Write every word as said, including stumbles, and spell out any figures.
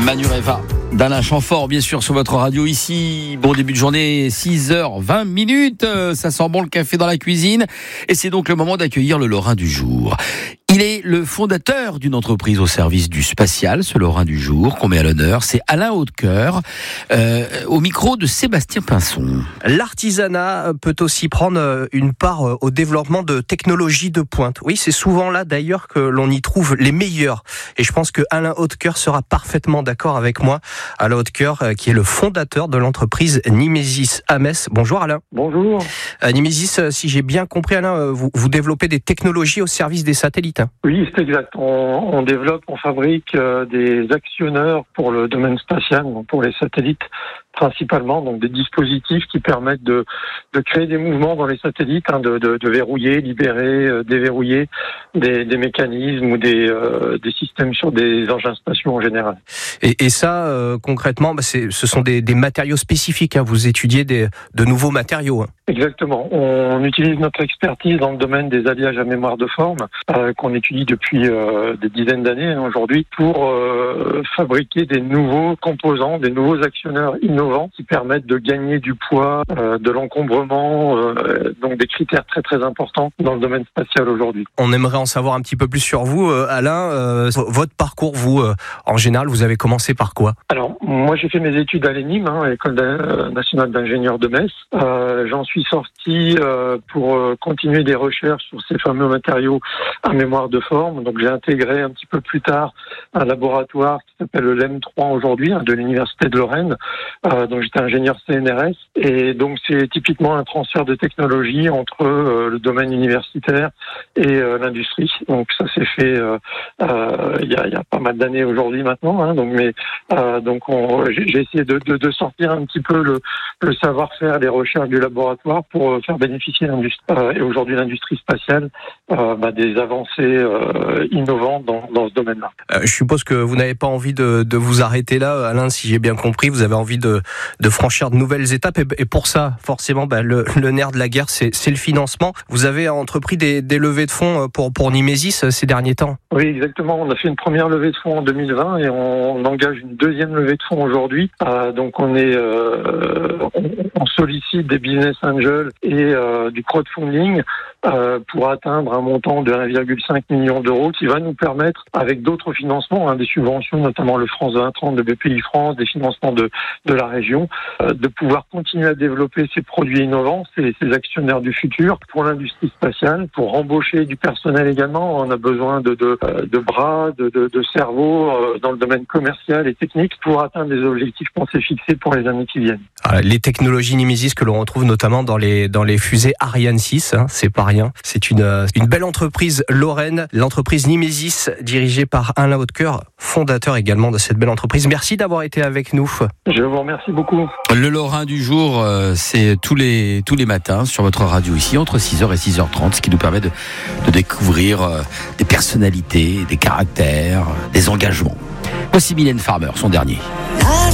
Manureva d'Alain Chamfort, bien sûr, sur votre radio ici. Bon début de journée, six heures vingt minutes. Ça sent bon le café dans la cuisine. Et c'est donc le moment d'accueillir le Lorrain du jour. Il est le fondateur d'une entreprise au service du spatial, ce Lorrain du jour, qu'on met à l'honneur. C'est Alain Hautecoeur, euh, au micro de Sébastien Pinson. L'artisanat peut aussi prendre une part au développement de technologies de pointe. Oui, c'est souvent là d'ailleurs que l'on y trouve les meilleurs. Et je pense que Alain Hautecoeur sera parfaitement d'accord avec moi. Alain Hautecoeur, qui est le fondateur de l'entreprise Nimesis à Metz. Bonjour Alain. Bonjour. Euh, Nimesis, si j'ai bien compris Alain, vous, vous développez des technologies au service des satellites. Oui, c'est exact. On, on développe, on fabrique euh, des actionneurs pour le domaine spatial, donc pour les satellites principalement, donc des dispositifs qui permettent de, de créer des mouvements dans les satellites, hein, de, de, de verrouiller, libérer, euh, déverrouiller des, des mécanismes ou des, euh, des systèmes sur des engins spatiaux en général. Et, et ça, euh, concrètement, bah c'est, ce sont des, des matériaux spécifiques. Hein. Vous étudiez des, de nouveaux matériaux. Hein. Exactement. On utilise notre expertise dans le domaine des alliages à mémoire de forme, euh, qu'on étudie depuis euh, des dizaines d'années hein, aujourd'hui, pour euh, fabriquer des nouveaux composants, des nouveaux actionneurs innovants qui permettent de gagner du poids, euh, de l'encombrement, euh, donc des critères très très importants dans le domaine spatial aujourd'hui. On aimerait en savoir un petit peu plus sur vous, euh, Alain. Euh, votre parcours, vous, euh, en général, vous avez commencé par quoi ? Alors, moi j'ai fait mes études à l'E N I M, hein, à l'École nationale d'ingénieurs de Metz. Euh, j'en suis sorti euh, pour euh, continuer des recherches sur ces fameux matériaux à mémoire de forme. Donc j'ai intégré un petit peu plus tard un laboratoire qui s'appelle le L E M trois aujourd'hui, hein, de l'Université de Lorraine. Euh, donc j'étais ingénieur C N R S. Et donc c'est typiquement un transfert de technologie entre euh, le domaine universitaire et euh, l'industrie. Donc ça s'est fait euh, euh, il y, a, il y a pas mal d'années aujourd'hui maintenant. Hein, donc mais euh, donc on, j'ai, j'ai essayé de, de, de sortir un petit peu le, le savoir-faire, les recherches du laboratoire pour faire bénéficier l'industrie euh, et aujourd'hui l'industrie spatiale euh, bah, des avancées euh, innovantes dans, dans ce domaine-là. Euh, je suppose que vous n'avez pas envie de, de vous arrêter là, Alain, si j'ai bien compris. Vous avez envie de, de franchir de nouvelles étapes et, et pour ça, forcément, bah, le, le nerf de la guerre, c'est, c'est le financement. Vous avez entrepris des, des levées de fonds pour, pour Nimesis ces derniers temps. Oui, exactement. On a fait une première levée de fonds en deux mille vingt et on, on engage une deuxième levée de fonds aujourd'hui. Euh, donc on est, euh, on, on sollicite des business angels et euh, du crowdfunding euh, pour atteindre un montant de un virgule cinq million d'euros qui va nous permettre, avec d'autres financements, hein, des subventions, notamment le France vingt trente de B P I France, des financements de, de la région, euh, de pouvoir continuer à développer ces produits innovants, ces, ces actionnaires du futur pour l'industrie spatiale, pour embaucher du personnel également. On a besoin de, de, de bras, de, de, de cerveaux euh, dans le domaine commercial et technique pour atteindre les objectifs qu'on s'est fixés pour les années qui viennent. Les technologies Nimesis que l'on retrouve notamment dans les, dans les fusées Ariane six, hein, c'est pas rien. C'est une, une belle entreprise lorraine, l'entreprise Nimesis, dirigée par Alain Hautecoeur, fondateur également de cette belle entreprise. Merci d'avoir été avec nous. Je vous remercie beaucoup. Le Lorrain du jour, euh, c'est tous les, tous les matins sur votre radio ici, entre six heures et six heures trente, ce qui nous permet de, de découvrir euh, des personnalités, des caractères, des engagements. Voici Mylène Farmer, son dernier.